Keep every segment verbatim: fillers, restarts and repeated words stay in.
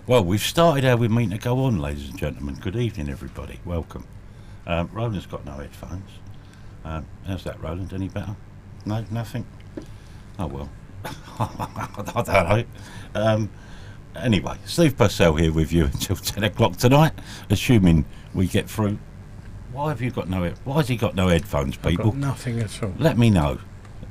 Well, we've started how we mean to go on, ladies and gentlemen. Good evening, everybody. Welcome. Um, Roland's got no headphones. Um, how's that, Roland? Any better? No, nothing? Oh, well. I don't know. Um, anyway, Steve Purcell here with you until ten o'clock tonight, assuming we get through. Why have you got no... Why has he got no headphones, people? I've got nothing at all. Let me know.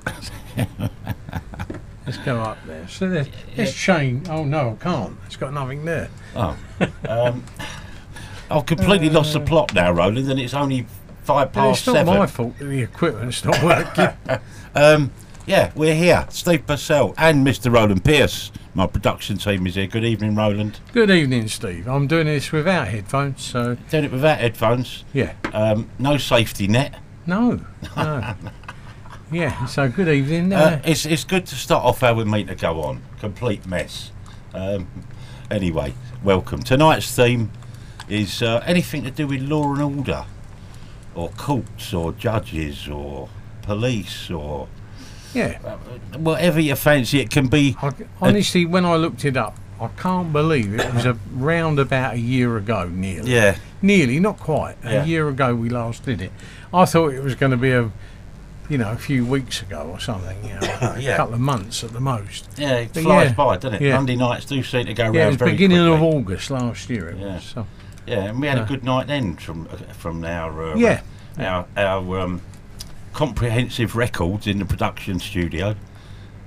Let's go up there. So there's, there's chain. Oh no, I can't. It's got nothing there. Oh. Um, I've completely uh, lost the plot now, Roland, and it's only five past it's not seven. my fault that the equipment's not working. um, yeah, we're here. Steve Purcell and Mister Roland Pierce. My production team is here. Good evening, Roland. Good evening, Steve. I'm doing this without headphones, so... Doing it without headphones? Yeah. Um, no safety net? No, no. Yeah, so good evening. Uh, uh, it's it's good to start off how we mean to go on. Complete mess. Um, anyway, welcome. Tonight's theme is uh, anything to do with law and order, or courts, or judges, or police, or yeah, uh, whatever you fancy. It can be. I, honestly, when I looked it up, I can't believe it was around about a year ago, nearly. Yeah. Nearly, not quite. Yeah. A year ago we last did it. I thought it was going to be a, you know, a few weeks ago or something. You know, yeah. a couple of months at the most. Yeah, it But flies yeah, by, doesn't it? yeah. Monday nights do seem to go round Yeah, it was very beginning quickly. of August last year. It Yeah. was. So. Yeah, and we had Uh, a good night then from uh, from our uh, Yeah. our our um, comprehensive records in the production studio.